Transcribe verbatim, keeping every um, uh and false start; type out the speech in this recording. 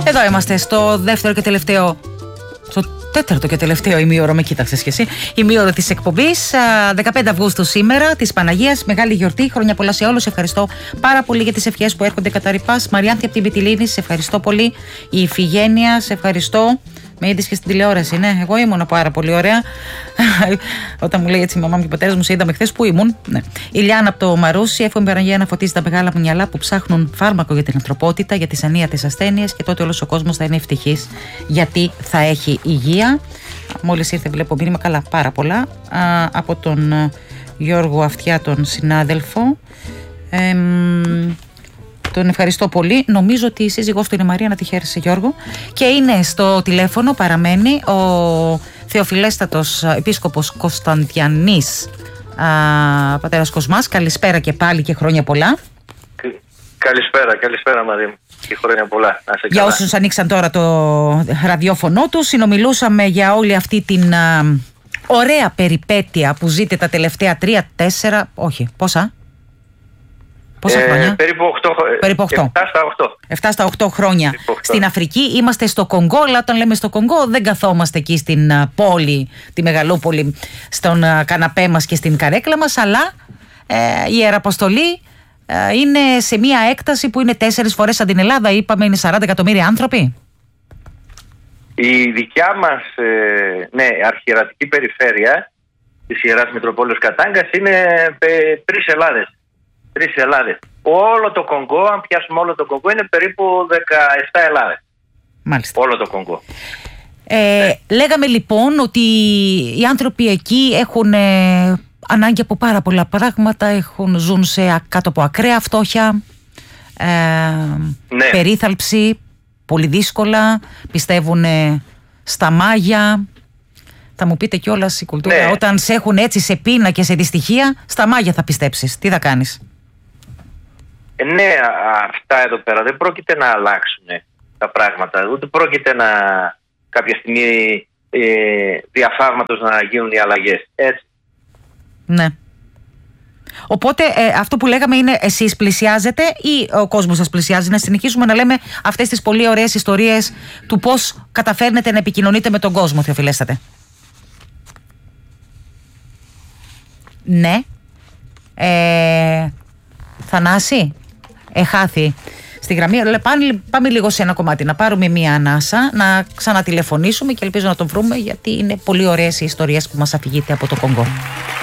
Εδώ είμαστε στο δεύτερο και τελευταίο, στο τέταρτο και τελευταίο ημίωρο, με κοίταξες και εσύ, ημίωρο της εκπομπής. δεκαπέντε Αυγούστου σήμερα, της Παναγίας, μεγάλη γιορτή. Χρόνια πολλά σε όλους. Ευχαριστώ πάρα πολύ για τις ευχές που έρχονται κατά ρηπάς. Μαριάνθη από την Μυτιλήνη, σε ευχαριστώ πολύ. Η Ιφηγένεια, σε ευχαριστώ. Με είδες και στην τηλεόραση, ναι. Εγώ ήμουν πάρα πολύ ωραία. Όταν μου λέει έτσι η μαμά μου και ο πατέρας μου, σε είδαμε χθες, που ήμουν. Ναι. Η Λιάννα από το Μαρούσι, εύχομαι η Παναγία να φωτίσει τα μεγάλα μυαλά που ψάχνουν φάρμακο για την ανθρωπότητα, για τις ανίατες ασθένειες, και τότε όλος ο κόσμος θα είναι ευτυχής, γιατί θα έχει υγεία. Μόλις ήρθε, βλέπω μήνυμα, καλά, πάρα πολλά. Α, από τον Γιώργο Αυτιά, τον συνάδελφο. Ε, Τον ευχαριστώ πολύ. Νομίζω ότι η σύζυγός του είναι η Μαρία, να τη χαίρεσαι, Γιώργο. Και είναι στο τηλέφωνο, παραμένει ο Θεοφιλέστατος Επίσκοπος Κωνσταντιανής, α, πατέρας Κοσμάς. Καλησπέρα και πάλι και χρόνια πολλά. Καλησπέρα, καλησπέρα Μαρία μου. Και χρόνια πολλά. Να σε για καλά. όσους ανοίξαν τώρα το ραδιόφωνο του, συνομιλούσαμε για όλη αυτή την α, ωραία περιπέτεια που ζείτε τα τελευταία τρία, τέσσερα, όχι, πόσα? Πόσα ε, χρόνια? Περίπου οκτώ. Περίπου οκτώ. εφτά στα οκτώ. εφτά στα οκτώ χρόνια οκτώ. Στην Αφρική. Είμαστε στο Κονγκό, αλλά όταν λέμε στο Κονγκό δεν καθόμαστε εκεί στην uh, πόλη, τη μεγαλούπολη, στον uh, καναπέ μας και στην καρέκλα μας, αλλά ε, η Ιεραποστολή ε, είναι σε μια έκταση που είναι τέσσερις φορές σαν την Ελλάδα. Είπαμε είναι σαράντα εκατομμύρια άνθρωποι. Η δικιά μας ε, ναι, αρχιερατική περιφέρεια της Ιεράς Μητροπόλεως Κατάγκας είναι ε, τρεις Ελλάδες. Τρεις Ελλάδες. Όλο το Κονγκό, αν πιάσουμε όλο το Κονγκό, είναι περίπου δεκαεπτά Ελλάδες. Μάλιστα. Όλο το Κονγκό. Ε, ε. Λέγαμε λοιπόν ότι οι άνθρωποι εκεί έχουν ε, ανάγκη από πάρα πολλά πράγματα, έχουν, ζουν σε, κάτω από ακραία φτώχεια, ε, ναι. περίθαλψη, πολύ δύσκολα, πιστεύουν ε, στα μάγια. Θα μου πείτε κιόλας η κουλτούρα, ναι. Όταν σε έχουν έτσι σε πείνα και σε δυστυχία, στα μάγια θα πιστέψεις. Τι θα κάνεις? Ε, ναι, αυτά εδώ πέρα δεν πρόκειται να αλλάξουν τα πράγματα. Ούτε πρόκειται να κάποια στιγμή ε, διαφάγματος να γίνουν οι αλλαγές. Έτσι. Ναι. Οπότε ε, αυτό που λέγαμε είναι, εσείς πλησιάζετε ή ο κόσμος σας πλησιάζει? Να συνεχίσουμε να λέμε αυτές τις πολύ ωραίες ιστορίες του πώς καταφέρνετε να επικοινωνείτε με τον κόσμο, Θεοφιλέστατε. Ναι. Ε, Θανάση, εχάθη στη γραμμή. Πάμε, πάμε λίγο σε ένα κομμάτι, να πάρουμε μία ανάσα, να ξανατηλεφωνήσουμε και ελπίζω να τον βρούμε, γιατί είναι πολύ ωραίες οι ιστορίες που μας αφηγείται από το Κονγκό.